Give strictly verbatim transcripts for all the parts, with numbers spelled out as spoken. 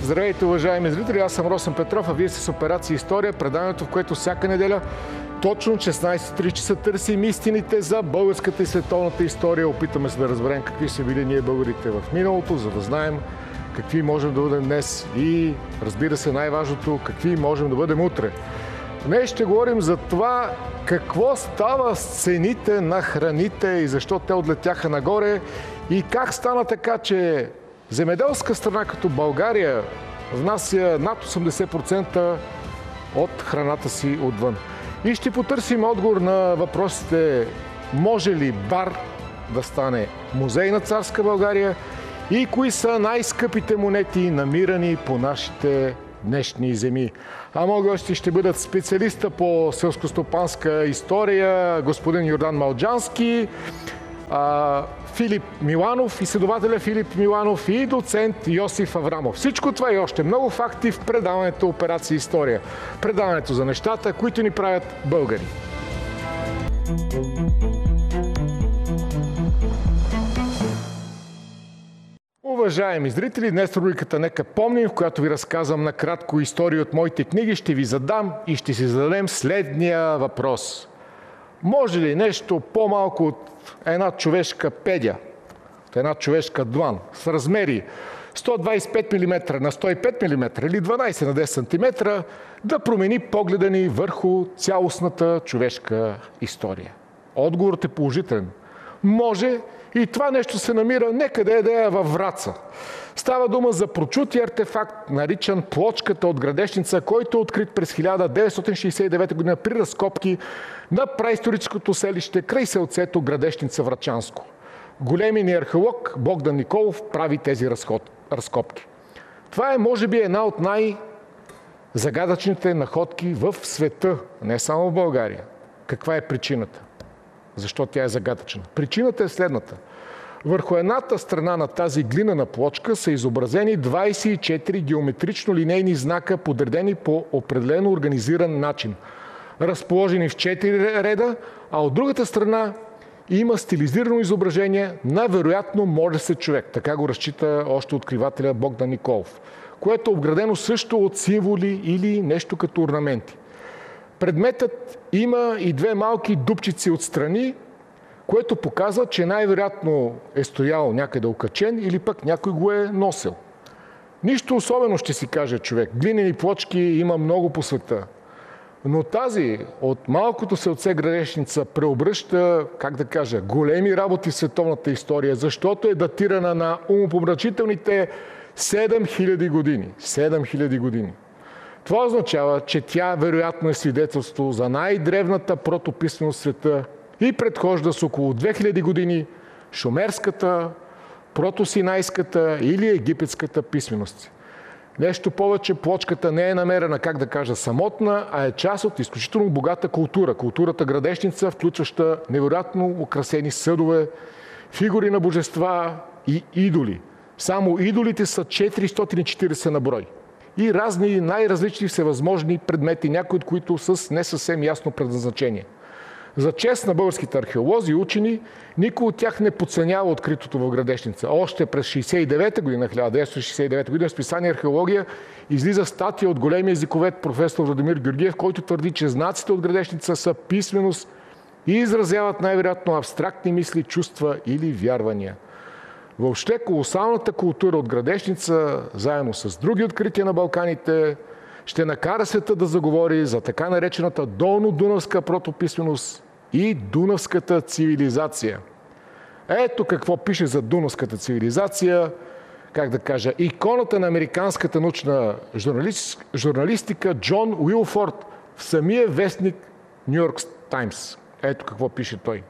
Здравейте, уважаеми зрители! Аз съм Росен Петров, а вие сте с Операция История, преданието, в което всяка неделя точно шестнайсет и трийсет часа търсим истините за българската и световната история. Опитаме се да разберем какви са били ние българите в миналото, за да знаем какви можем да бъдем днес и, разбира се, най-важното, какви можем да бъдем утре. Днес ще говорим за това какво става с цените на храните и защо те отлетяха нагоре и как стана така, че земеделска страна като България внася над осемдесет процента от храната си отвън. И ще потърсим отговор на въпросите: може ли Бар да стане музей на царска България и кои са най-скъпите монети, намирани по нашите днешни земи. А мои гости ще бъдат специалиста по селскостопанска история господин Йордан Малджански, Филип Миланов, изследователя Филип Миланов и доцент Йосиф Аврамов. Всичко това и още много факти в предаването Операция История. Предаването за нещата, които ни правят българи. Уважаеми зрители, днес рубриката "Нека помним", в която ви разказвам накратко истории от моите книги, ще ви задам и ще си зададем следния въпрос. Може ли нещо по-малко от една човешка педя, от една човешка длан, с размери сто двайсет и пет милиметра на сто и пет милиметра или дванайсет на десет сантиметра да промени погледа ни върху цялостната човешка история? Отговорът е положителен. Може, и това нещо се намира некъде да е във Враца. Става дума за прочутия артефакт, наричан Плочката от Градешница, който е открит през хиляда деветстотин шейсет и девета година при разкопки на праисторическото селище край селцето Градешница Врачанско. Големият ни археолог Богдан Николов прави тези разход, разкопки. Това е, може би, една от най-загадъчните находки в света, не само в България. Каква е причината? Защо тя е загадъчна? Причината е следната. Върху едната страна на тази глинена плочка са изобразени двайсет и четири геометрично-линейни знака, подредени по определено организиран начин, разположени в четири реда, а от другата страна има стилизирано изображение на вероятно можещ човек. Така го разчита още откривателя Богдан Николов, което е обградено също от символи или нещо като орнаменти. Предметът има и две малки дупчици отстрани, което показва, че най-вероятно е стоял някъде окачен или пък някой го е носил. Нищо особено, ще си каже човек. Глинени плочки има много по света. Но тази от малкото селце Градешница преобръща, как да кажа, големи работи в световната история, защото е датирана на умопомрачителните седем хиляди години. седем хиляди години. Това означава, че тя вероятно е свидетелство за най-древната протописменост в света и предхожда с около две хиляди години шумерската, протосинайската или египетската писменост. Нещо повече, плочката не е намерена, как да кажа, самотна, а е част от изключително богата култура. Културата Градешница, включваща невероятно украсени съдове, фигури на божества и идоли. Само идолите са четиристотин и четирийсет на брой. И разни най-различни всевъзможни предмети, някои от които с не съвсем ясно предназначение. За чест на българските археолози и учени, никой от тях не подценява откритото в Градешница. Още през хиляда деветстотин шейсет и девета година, хиляда деветстотин шейсет и девета година, в списание "Археология" излиза статия от големия езиковед професор Радомир Георгиев, който твърди, че знаците от Градешница са писменост и изразяват най-вероятно абстрактни мисли, чувства или вярвания. Въобще колосалната култура от Градешница, заедно с други открития на Балканите, ще накара света да заговори за така наречената долно-дунавска протописменост и дунавската цивилизация. Ето какво пише за дунавската цивилизация, как да кажа, иконата на американската научна журналист, журналистика Джон Уилфорд в самия вестник Ню Йорк Таймс. Ето какво пише той.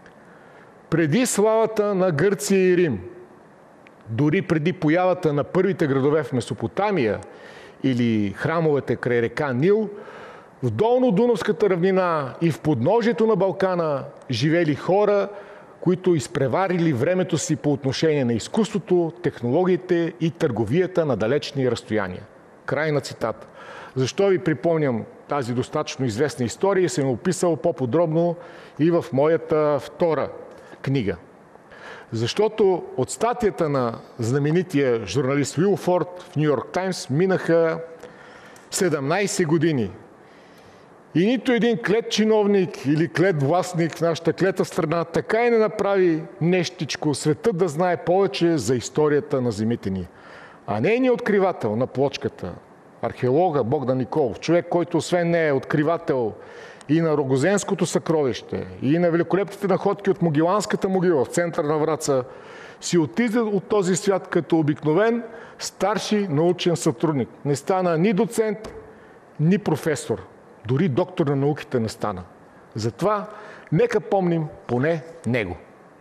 Преди славата на Гърция и Рим, дори преди появата на първите градове в Месопотамия или храмовете край река Нил, в долно-дунавската равнина и в подножието на Балкана живели хора, които изпреварили времето си по отношение на изкуството, технологиите и търговията на далечни разстояния. Край на цитата. Защо ви припомням тази достатъчно известна история, съм описал по-подробно и в моята втора книга. Защото от статията на знаменития журналист Уилфорд в Ню Йорк Таймс минаха седемнайсет години. И нито един клет чиновник или клет властник в нашата клета страна така и не направи нещичко светът да знае повече за историята на земите ни. А нейният откривател на плочката, археолога Богдан Николов, човек, който освен нея е откривател и на Рогозенското съкровище, и на великолепните находки от Могиланската могила в центъра на Враца, си отиде от този свят като обикновен старши научен сътрудник. Не стана ни доцент, ни професор. Дори доктор на науките не стана. Затова нека помним поне него.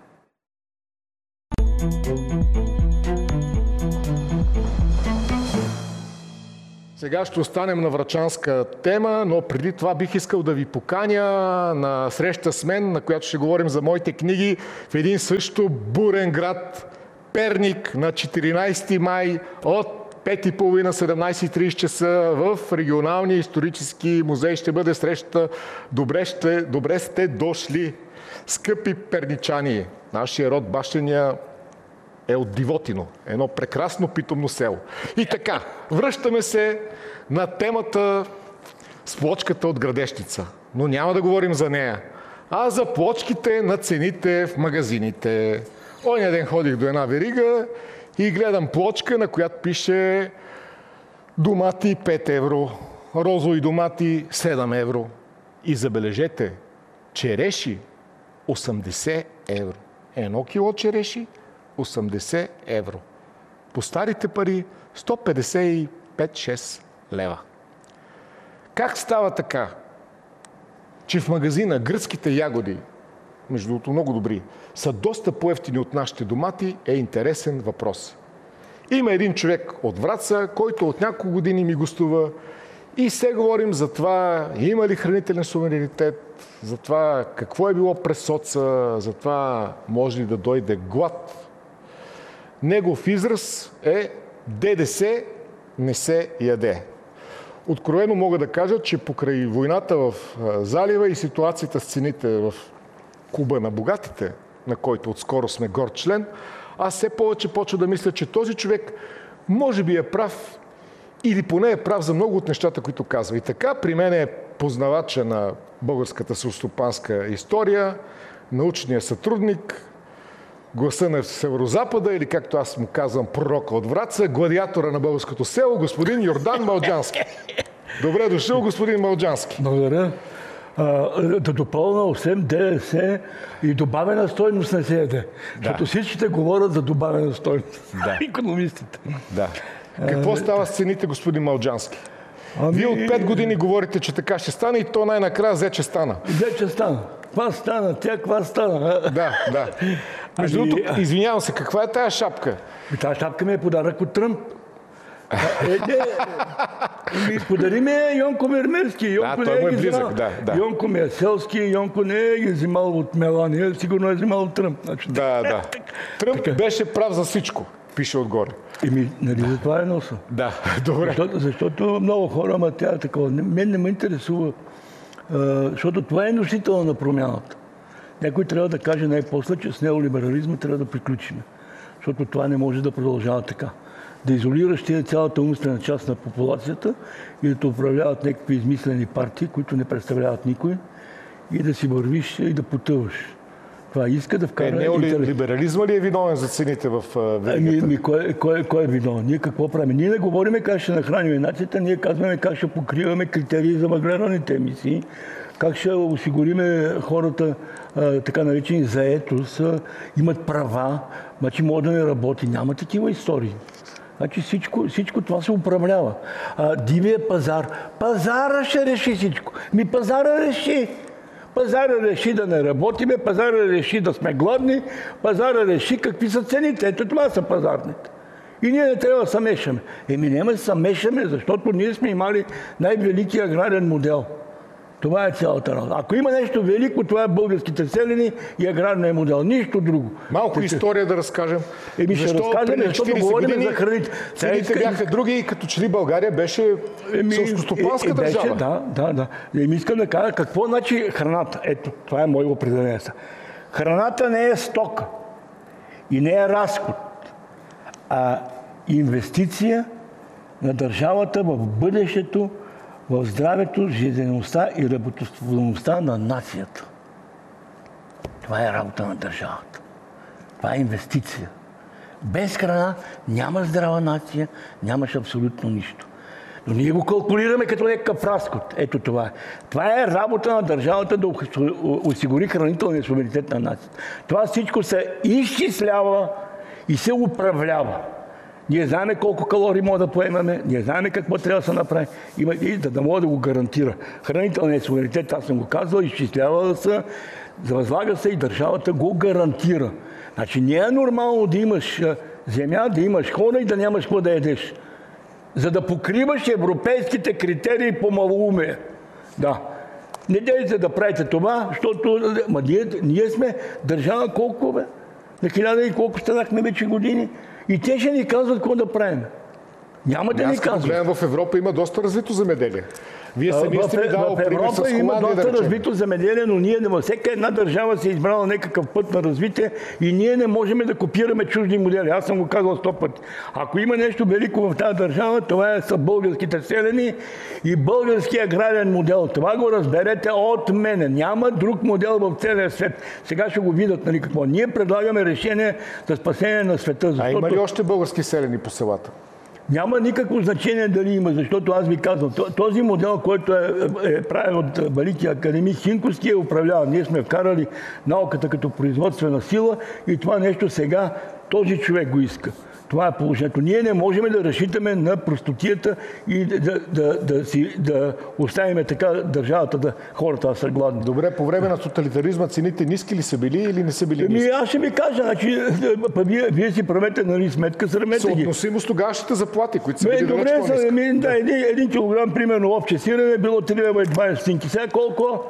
Сега ще останем на врачанска тема, но преди това бих искал да ви поканя на среща с мен, на която ще говорим за моите книги в един също бурен град, Перник, на четиринайсети май от пет и половина, седемнайсет и трийсет часа в регионалния исторически музей ще бъде среща. Добре, ще, добре сте дошли, скъпи перничани. Нашия род бащиния е от Дивотино, едно прекрасно питомно село. И така, връщаме се на темата с плочката от Градещица. Но няма да говорим за нея, а за плочките на цените в магазините. Оня ден ходих до една верига и гледам плочка, на която пише домати пет евро, розови домати седем евро. И забележете, череши осемдесет евро. Едно кило череши осемдесет евро. По старите пари сто петдесет и пет шест лева. Как става така, че в магазина гръцките ягоди, между другото много добри, са доста по-евтини от нашите домати, е интересен въпрос. Има един човек от Враца, който от няколко години ми гостува и се говорим за това, има ли хранителен суверенитет, за това какво е било през соца, за това може ли да дойде глад. Негов израз е ДДС не се яде. Откровено мога да кажа, че покрай войната в залива и ситуацията с цените в клуба на богатите, на който отскоро сме горд член, аз все повече почва да мисля, че този човек може би е прав или поне е прав за много от нещата, които казва. И така при мен е познавача на българската селскостопанска история, научният сътрудник, гласа на Северозапада, или както аз му казвам, пророка от Враца, гладиатора на българското село, господин Йордан Малджански. Добре дошъл, господин Малджански. Благодаря. А, да допълна, освен ДДС и добавена стойност не се яде. Да. Защото всичките говорят за добавена стойност. Да. Икономистите. Да. Какво а, става с цените, господин Малджански? Ами... Вие от пет години говорите, че така ще стане и то най-накрая взе, че стана. Взе, че стана. Ква стана? Тя ква стана? Да, да. Между другото, ами... извинявам се, каква е тая шапка? Тая шапка ми е подарък от Тръмп. Е, ми подари ми е Йонко Мермерски. Йонко да, той му е близък, да, да. Йонко ми е селски, Йонко не е взимал от Мелания, сигурно е взимал от Тръмп. Значи, да, да. Тръмп така беше прав за всичко, пише отгоре. Еми, нали за това е носа? Да, добре. Защото, защото много хора, ама тя е такова. Мен не ме интересува, а, защото това е носител на промяната. Някой трябва да каже най-после, че с неолиберализма трябва да приключим. Защото това не може да продължава така. Да изолираш тия цялата умствена част на популацията и да те управляват някакви измислени партии, които не представляват никой, и да си вървиш и да потъваш. Това иска да вкара... Е, неолиберализма ли е виновен за цените в веригата? Ами, кой, кой, кой е виновен? Ние какво правим? Ние не говорим как ще нахраним нацията, ние казваме как ще покриваме критерии за въглеродните емисии, как ще осигуриме хората, а, така наречени заетост, а, имат права, значи могат да не работи. Няма такива истории. Значи всичко, всичко това се управлява. А, дивия пазар. Пазара ще реши всичко. Ми пазара реши. Пазара реши да не работиме, пазара реши да сме гладни, пазара реши какви са цените. Ето това са пазарните. И ние не трябва да се мешаме. Еми няма да се мешаме, защото ние сме имали най-великия аграрен модел. Това е цялата работа. Ако има нещо велико, това е българските селени и аграрния модел. Нищо друго. Малко Те, история да разкажем. Еми ще разкажем, защото говорим за храните. Цените бяха други и като че ли България беше селскостопанска е, държава. Беше, да, да, да. Еми искам да кажа какво значи храната. Ето, това е мое определение. Храната не е стока. И не е разход, а инвестиция на държавата в бъдещето, в здравето, жизнеността и работоспособността на нацията. Това е работа на държавата. Това е инвестиция. Без храна няма здрава нация, нямаш абсолютно нищо. Но ние го калкулираме като някакъв разход. Ето това е. Това е работа на държавата да осигури хранителния суверенитет на нацията. Това всичко се изчислява и се управлява. Ние знаем колко калории може да поемаме, ние знаем какво трябва да се направи, има и да, да може да го гарантира. Хранителният суверенитет, аз съм го казвал, изчислява да се, възлага се и държавата го гарантира. Значи не е нормално да имаш земя, да имаш хора и да нямаш какво да ядеш. За да покриваш европейските критерии по малоумие. Да. Не дейте да правите това, защото ма ние, ние сме държава колко, бе? На хиляда и колко станахме вече години. И те ще ни казват какво да правим. Няма да ни казват. В Европа има доста развито земеделие. Вие сами сте ми дал пример с Холандия, има доста да развито земеделие, но ние във всяка една държава се е избрала някакъв път на развитие и ние не можем да копираме чужди модели. Аз съм го казал сто пъти. Ако има нещо велико в тази държава, това са българските селени и българския аграрен модел. Това го разберете от мене. Няма друг модел в целия свет. Сега ще го видят, нали какво. Ние предлагаме решение за спасение на света. Защото... А има ли още български селени по селата? Няма никакво значение дали има, защото аз ви казвам, този модел, който е, е правен от великия академик Хинковски, е управляван. Ние сме вкарали науката като производствена сила и това нещо сега този човек го иска. Това е положението. Ние не можем да разчитаме на простотията и да, да, да, да, си, да оставим така държавата, да хората да са гладни. Добре, по време на тоталитаризма цените ниски ли са били или не са били ниски? Ми, аз ще ви кажа, значи, вие, вие си правете, нали, сметка, срамете ги. Съотносимост тогавашните заплати, които са били добре, далеч по-ниски. Ми, да, един, един килограм, примерно, овче сирене е било три лева и двайсет стотинки. Сега колко?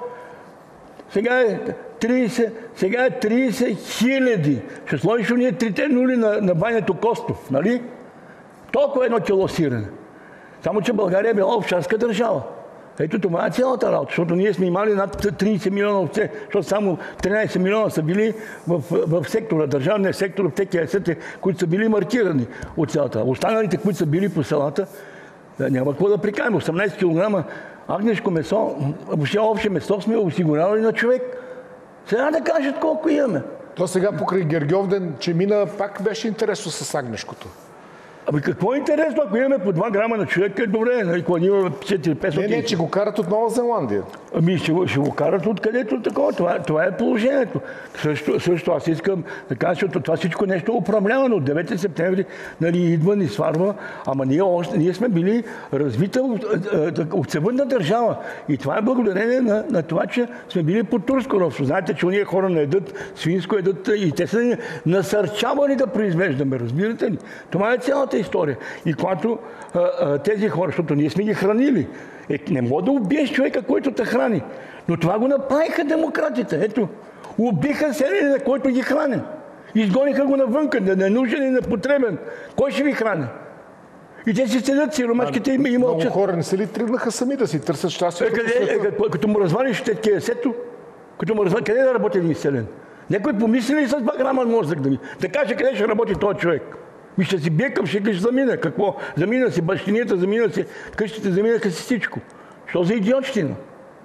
Сега е трийсет, сега е трийсет хиляди. Ще сложиш у ние трите нули на, на банято Костов, нали? Толкова едно кило сирене. Само, че България е била овчарска държава. Ето това е цялата работа, защото ние сме имали над трийсет милиона овце, защото само тринайсет милиона са били в, в сектора, държавния сектор, в ТКС, които са били маркирани от цялата. Останалите, които са били по селата, няма какво да прикажем. осемнайсет килограма агнешко месо, въобще общо месо сме осигурявали на човек. Сега да кажат колко имаме. То сега покрай Гергьовден, че мина, пак беше интересно с агнешкото. Ами какво е интересно, ако имаме по два грама на човек, е добре, нали, ако имаме четири-петстотин. Не, не, че го карат от Нова Зеландия. Ами ще, ще го карат откъдето такова. Това, това е положението. Също, също аз искам да кажа, защото това всичко нещо е управлявано. От девети септември, нали, идва, ни сварва, ама ние, още, ние сме били развита овцевъдна държава. И това е благодарение на, на това, че сме били под турско робство. Знаете, че уния хора не едат свинско, едат и те са ни насърчавани да произвеждаме, разбирате ли? Това е цялата история. И когато а, а, тези хора, защото ние сме ги хранили, е, не може да убиеш човека, който те храни. Но това го направиха демократите. Ето, убиха селянина, който ги храни. Изгониха го навънка, да не е нужен и непотребен. Кой ще ви храни? И те си седят, сиромашките им и мълчат. Много хора не се ли тръгнаха сами да си търсят щастието? Е, е, е, като му развалиш ТКС-то, като му развалиш, къде да работи един селен? Някой помисли ли с два грама мозък да ми? Да каже къде ще работи този човек? Ми ще си бие към ще ще замина. Какво? Замина си бащинията, замина си къщите, заминаха си всичко. Що за идиотщина?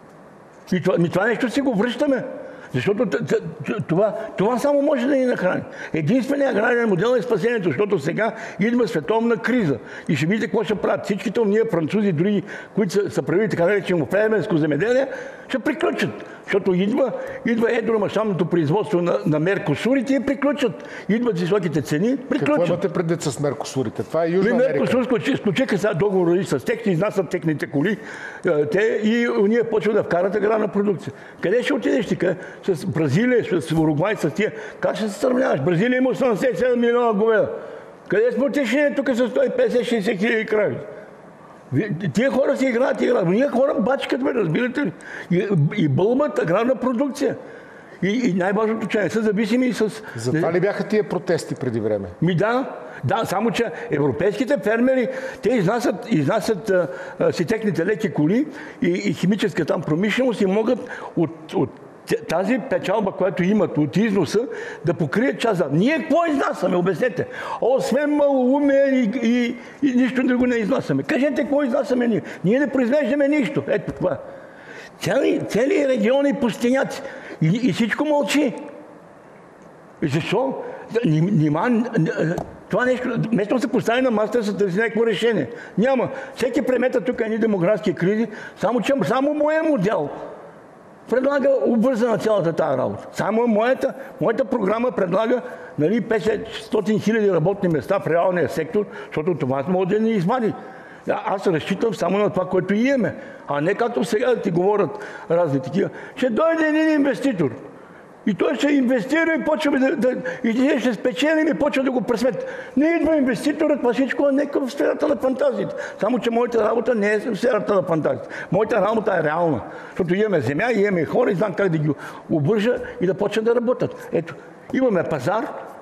И това, ми това нещо си го връщаме. Защото това, това само може да ни нахрани. Единственият аграрен модел е спасението, защото сега идва световна криза. И ще видите какво ще правят. Всичките ние французи, други, които са, са правили така наречено племенско земеделие, ще приключат. Защото идва, идва едромащабното производство на, на меркосурите и приключат. Идват високите цени, приключат. Какво имате предвид с меркосурите? Това е Южна Америка. Меркосур сключиха сега договори с тях, ще изнасят техните коли. Те, и ние почват да вкарат аграрна продукция. Къде ще отидеш ти? С Бразилия, с Уругвай, с тия. Как ще се сравняваш? Бразилия има осемдесет и седем милиона говеда. Къде сме отишли тук с сто и петдесет до шейсет хиляди крави? Тия хора си играят, играят. Но ние хора бачкат, бе, разбирате ли? И, и бълбат аграрна продукция. И, и най-важното, че не са зависими и с... Затова ли бяха тия протести преди време? Ми да, да, само че европейските фермери, те изнасят, изнасят а, си техните леки коли и, и химическа там промишленост и могат от, от тази печалба, която имат от износа, да покрият част. Ние какво изнасяме? Обяснете. Освен малоумие и, и, и нищо друго не изнасяме. Кажете какво изнасяме ние. Ние не произвеждаме нищо. Ето това. Цели, цели региони пустиняци. И, и всичко мълчи. И защо? Нима, това нещо, вместо се постави на масата, се търси някакво решение. Няма. Всеки премета тук едни демографски кризи, само че само моят модел предлага обвързана цялата тази работа. Само моята, моята програма предлага, нали, петстотин хиляди работни места в реалния сектор, защото това може да ни извади. Аз разчитам само на това, което имаме, а не както сега да ти говорят разни такива. Ще дойде един инвеститор и той ще инвестира и почва да, да и ние ще спечелим и почва да го пресмет. Не идва инвеститорът, това всичко е нека в сферата на фантазията. Само че моята работа не е в сферата на фантазията. Моята работа е реална, защото имаме земя, имаме хора и знам как да ги обвържа и да почнат да работят. Ето, имаме пазар,